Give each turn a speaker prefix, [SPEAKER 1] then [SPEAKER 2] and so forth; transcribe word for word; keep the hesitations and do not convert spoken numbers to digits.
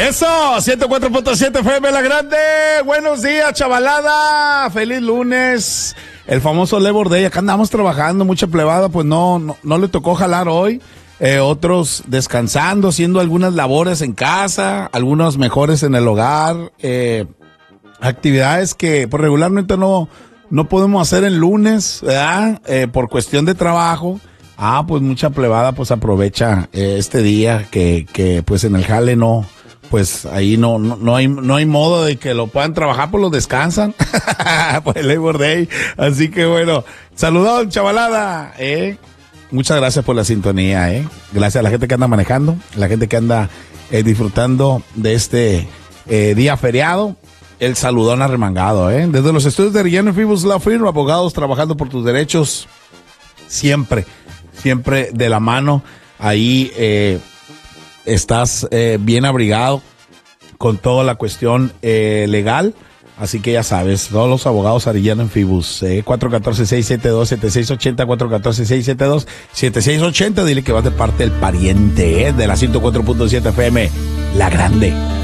[SPEAKER 1] Eso, ciento cuatro punto siete F M La Grande. Buenos días, chavalada. Feliz lunes. El famoso Labor Day. Acá andamos trabajando, mucha plebada, pues no, no, no le tocó jalar hoy. Eh, otros descansando, haciendo algunas labores en casa, algunos mejores en el hogar. Eh, actividades que pues, regularmente no, no podemos hacer en lunes, ¿verdad? Eh, por cuestión de trabajo. Ah, pues mucha plebada pues aprovecha eh, este día que, que pues en el jale no, pues ahí no, no, no hay, no hay modo de que lo puedan trabajar, pues lo descansan, pues el Labor Day. Así que bueno, saludos, chavalada, eh. Muchas gracias por la sintonía, eh. Gracias a la gente que anda manejando, la gente que anda eh, disfrutando de este eh, día feriado. El saludón arremangado, eh. Desde los estudios de Arellano Fibus La Firma, abogados trabajando por tus derechos, siempre. Siempre de la mano, ahí eh, estás eh, bien abrigado con toda la cuestión eh, legal, así que ya sabes, todos los abogados Arellano en Fibus, eh, cuatro uno cuatro, seis siete dos, siete seis ocho cero, cuatro uno cuatro, seis siete dos, siete seis ocho cero, dile que vas de parte del pariente eh, de la ciento cuatro punto siete F M, La Grande.